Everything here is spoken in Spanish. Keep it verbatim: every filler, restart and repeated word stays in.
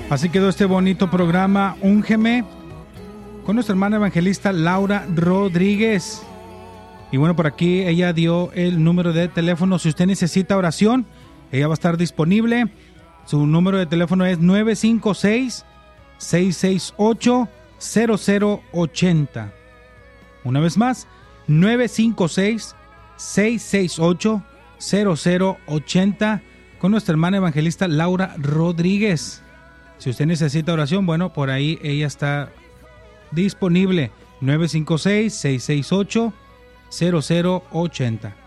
Así quedó este bonito programa Úngeme con nuestra hermana evangelista Laura Rodríguez. Y bueno, por aquí ella dio el número de teléfono. Si usted necesita oración, ella va a estar disponible. Su número de teléfono es nueve cinco seis, seis seis ocho, cero cero ocho cero. Una vez más, nueve cinco seis, seis seis ocho, cero cero ocho cero con nuestra hermana evangelista Laura Rodríguez. Si usted necesita oración, bueno, por ahí ella está disponible. nueve cinco seis, seis seis ocho, cero cero ocho cero.